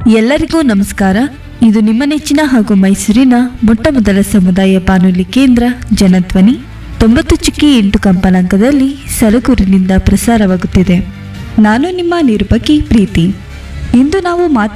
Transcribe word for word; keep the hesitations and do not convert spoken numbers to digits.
ಎಲ್ಲರಿಗೂ ನಮಸ್ಕಾರ. ಇದು ನಿಮ್ಮ ನೆಚ್ಚಿನ ಹಾಗೂ ಮೈಸೂರಿನ ಮೊಟ್ಟ ಮೊದಲ ಸಮುದಾಯ ಬಾನುಲಿ ಕೇಂದ್ರ ಜನಧ್ವನಿ ತೊಂಬತ್ತು ಚಿಕ್ಕಿ ಎಂಟು ಕಂಪನಾಂಕದಲ್ಲಿ ಸಲಗೂರಿನಿಂದ ಪ್ರಸಾರವಾಗುತ್ತಿದೆ. ನಾನು ನಿಮ್ಮ ನಿರೂಪಕಿ ಪ್ರೀತಿ. ಇಂದು ನಾವು ಮಾತ್ರ